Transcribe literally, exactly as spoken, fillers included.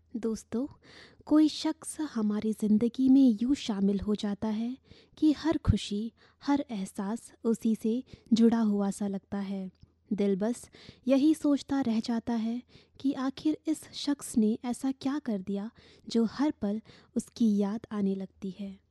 दोस्तों, कोई शख्स हमारी ज़िंदगी में यूँ शामिल हो जाता है कि हर खुशी, हर एहसास उसी से जुड़ा हुआ सा लगता है। दिल बस यही सोचता रह जाता है कि आखिर इस शख्स ने ऐसा क्या कर दिया जो हर पल उसकी याद आने लगती है।